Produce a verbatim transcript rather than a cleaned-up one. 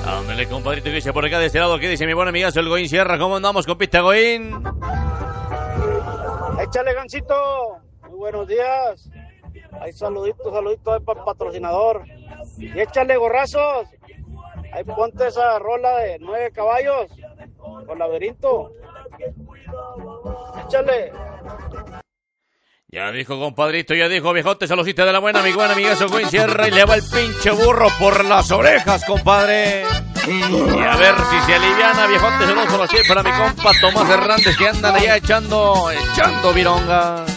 Ándale, compadrito, que dice por acá de este lado, ¿qué dice mi buen amigazo el Goín Sierra? ¿Cómo andamos, compita Goín? Échale, Gancito. Muy buenos días. Ahí saluditos, saluditos ahí para el patrocinador. Y échale, gorrazos. Ahí ponte esa rola de nueve caballos con laberinto. Échale. Ya dijo, compadrito, ya dijo, viejote, saludcita de la buena, mi buen amigazo Goín Sierra, y le va el pinche burro por las orejas, compadre. Y a ver si se aliviana, viejote, saludos por así para mi compa Tomás Hernández, que andan allá echando, echando vironga.